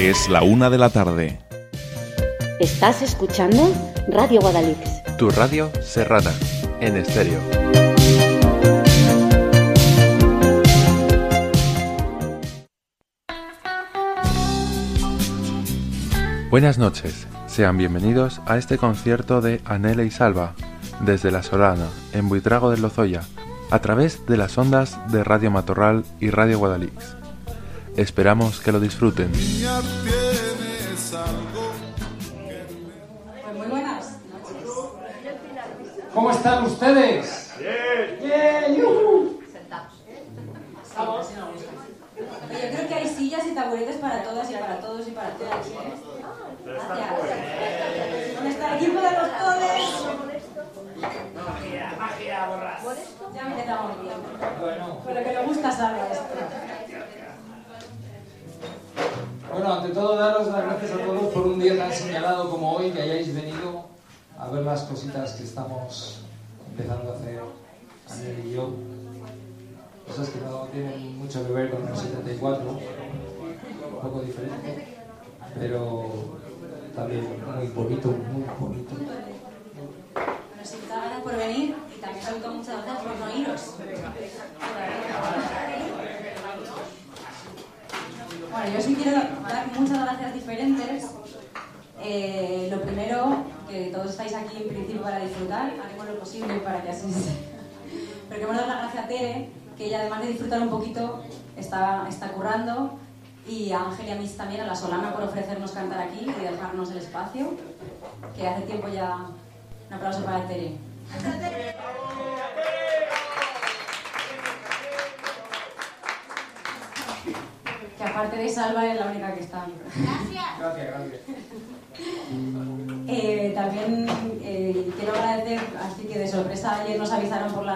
Es la 1 de la tarde. ¿Estás escuchando Radio Guadalix? Tu radio serrana, en estéreo. Buenas noches, sean bienvenidos a este concierto de Anhela y Salva, desde La Solana, en Buitrago del Lozoya, a través de las ondas de Radio Matorral y Radio Guadalix. Esperamos que lo disfruten. Pues muy buenas noches. ¿Cómo están ustedes? Bien. ¡Bien! ¡Yuhu! Sentados. Vamos. Yo creo que hay sillas y taburetes para todas y para todos y para todas. Gracias. ¿Dónde está el equipo de los todes? Magia, borras. Ya me quedamos bien. Bueno. Pero que le gusta Salva esto. Bueno, ante todo daros las gracias a todos por un día tan señalado como hoy, que hayáis venido a ver las cositas que estamos empezando a hacer Anel y yo. Cosas que no tienen mucho que ver con los 74, un poco diferente, pero también muy bonito, muy bonito. Nos invitaban por venir y también sobre todo muchas gracias por no iros. Bueno, yo sí quiero dar muchas gracias diferentes. Lo primero, que todos estáis aquí en principio para disfrutar, haremos lo posible para que así sea. Pero queremos dar las gracias a Tere, que ella además de disfrutar un poquito, está currando, y a Ángel y a mí también, a La Solana, por ofrecernos cantar aquí y dejarnos el espacio, que hace tiempo ya. Un aplauso para Tere. Que aparte de Salva es la única que está. Gracias. También quiero agradecer, así que de sorpresa ayer nos avisaron por la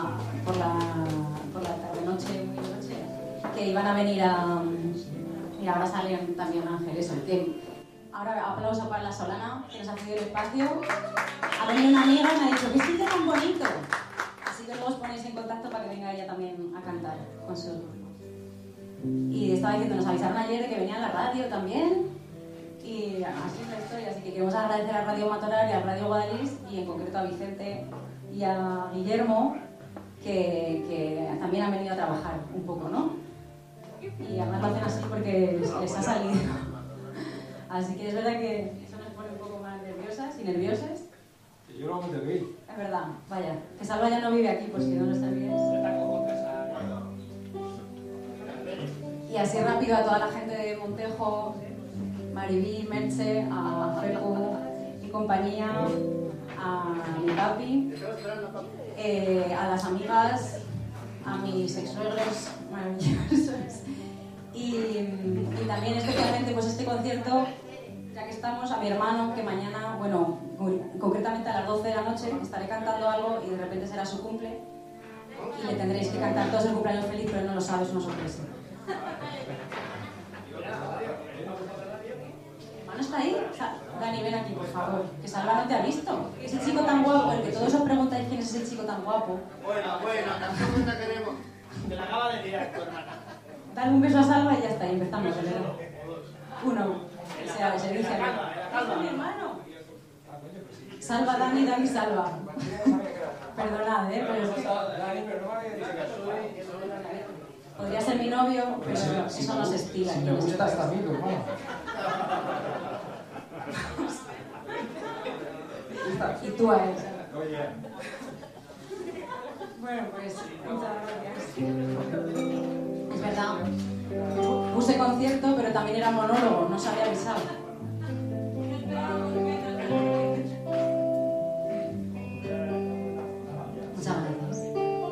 tarde-noche, que iban a venir a... Mira, ahora salen también Ángeles. Ahora aplauso para La Solana, que nos ha cedido el espacio. Ha venido una amiga y me ha dicho, ¿qué sitio tan bonito? Así que luego os ponéis en contacto para que venga ella también a cantar con su... Y estaba diciendo, nos avisaron ayer de que venía a la radio también. Y así es la historia. Así que queremos agradecer a Radio Matorral y a Radio Guadalix, y en concreto a Vicente y a Guillermo, que también han venido a trabajar un poco, ¿no? Y además lo hacen así porque les ha salido. Así que es verdad que eso nos pone un poco más nerviosas y nerviosos. Yo no me te vi. Es verdad, vaya. Que Salva ya no vive aquí, por si no lo sabíais. Y así rápido a toda la gente de Montejo, Maribí, Merche, a Fergu y compañía, a mi papi, a las amigas, a mis ex-suegros maravillosos, y también especialmente pues este concierto, ya que estamos, a mi hermano, que mañana, bueno, concretamente a las 12 de la noche estaré cantando algo y de repente será su cumple y le tendréis que cantar todos el cumpleaños feliz, pero él no lo sabe, es una sorpresa. ¿No está ahí? Dani, ven aquí, por favor. Que Salva no te ha visto. Ese chico tan guapo, el que todos os preguntáis quién es ese chico tan guapo. Bueno, tampoco la queremos. Te la acaba de tirar tu hermana. Dale un beso a Salva y ya está, y empezamos. Uno. O sea, se dice a mí. ¡Es mi hermano! Salva, Dani, Dani, Salva. Perdonad, pero... Podría ser mi novio, pero eso no se estila. Si me gusta este amigo, hermano. Y tú a él. Bueno, pues muchas gracias. Es verdad. Puse concierto, pero también era monólogo, no se había avisado.